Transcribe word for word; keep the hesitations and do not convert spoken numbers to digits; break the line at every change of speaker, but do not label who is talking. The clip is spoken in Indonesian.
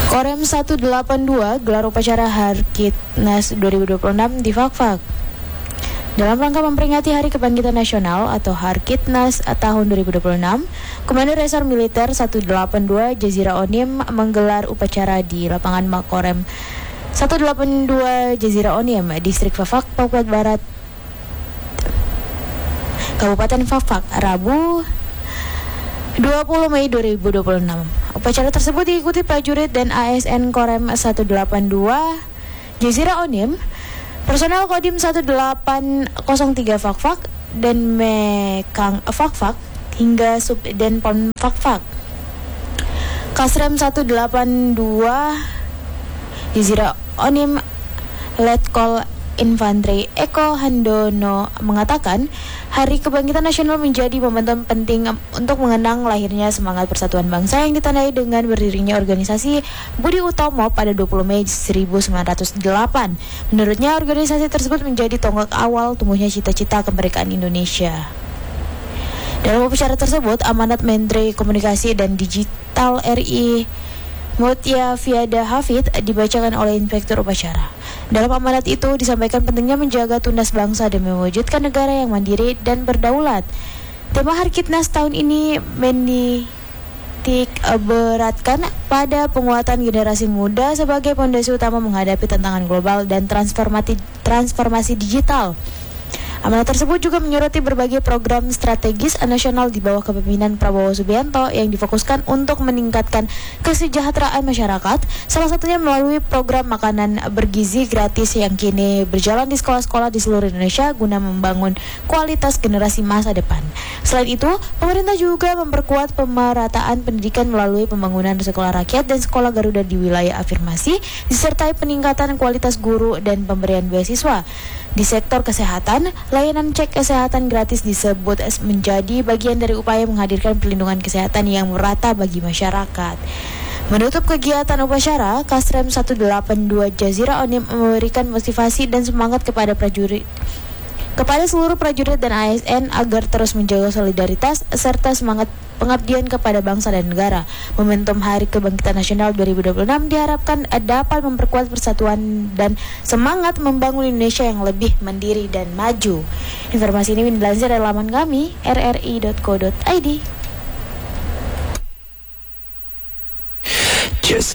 Korem seratus delapan puluh dua gelar upacara Harkitnas dua ribu dua puluh enam di Fakfak. Dalam rangka memperingati Hari Kebangkitan Nasional atau Harkitnas tahun dua ribu dua puluh enam, Komando Resor Militer seratus delapan puluh dua Jazira Onim menggelar upacara di lapangan Makorem seratus delapan puluh dua Jazira Onim, Distrik Fafak, Papua Barat, Kabupaten Fafak, Rabu dua puluh Mei dua ribu dua puluh enam. Upacara tersebut diikuti prajurit dan A S N Korem seratus delapan puluh dua Jazira Onim, personel Kodim satu delapan nol tiga Fakfak dan Mekang Fakfak hingga Subden Pom Fakfak. Kasrem seratus delapan puluh dua Jazira Onim Letkol Infanteri Eko Handono mengatakan, Hari Kebangkitan Nasional menjadi momentum penting untuk mengenang lahirnya semangat persatuan bangsa yang ditandai dengan berdirinya organisasi Budi Utomo pada dua puluh Mei seribu sembilan ratus delapan. Menurutnya, organisasi tersebut menjadi tonggak awal tumbuhnya cita-cita kemerdekaan Indonesia. Dalam upacara tersebut, amanat Menteri Komunikasi dan Digital R I Mutia Fiada Hafid dibacakan oleh Inspektur Upacara. Dalam amanat itu disampaikan pentingnya menjaga tunas bangsa dan mewujudkan negara yang mandiri dan berdaulat. Tema Harkitnas tahun ini menitik beratkan pada penguatan generasi muda sebagai fondasi utama menghadapi tantangan global dan transformasi transformasi digital. Amanat tersebut juga menyoroti berbagai program strategis nasional di bawah kepemimpinan Prabowo Subianto yang difokuskan untuk meningkatkan kesejahteraan masyarakat, salah satunya melalui program makanan bergizi gratis yang kini berjalan di sekolah-sekolah di seluruh Indonesia guna membangun kualitas generasi masa depan. Selain itu, pemerintah juga memperkuat pemerataan pendidikan melalui pembangunan sekolah rakyat dan sekolah Garuda di wilayah afirmasi, disertai peningkatan kualitas guru dan pemberian beasiswa. Di sektor kesehatan, layanan cek kesehatan gratis disebut menjadi bagian dari upaya menghadirkan perlindungan kesehatan yang merata bagi masyarakat. Menutup kegiatan upacara, Kasrem seratus delapan puluh dua Jazira Onim memberikan motivasi dan semangat kepada prajurit kepada seluruh prajurit dan A S N agar terus menjaga solidaritas serta semangat pengabdian kepada bangsa dan negara. Momentum Hari Kebangkitan Nasional dua ribu dua puluh enam diharapkan dapat memperkuat persatuan dan semangat membangun Indonesia yang lebih mandiri dan maju. Informasi ini dilansir dari laman kami r r i dot co dot i d.
Just